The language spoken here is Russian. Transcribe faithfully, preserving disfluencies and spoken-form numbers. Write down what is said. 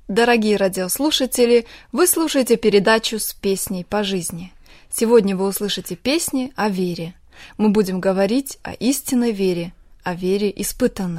Дорогие радиослушатели, вы слушаете передачу «С песней по жизни». Сегодня вы услышите песни о вере. Мы будем говорить о истинной вере, о вере испытанной.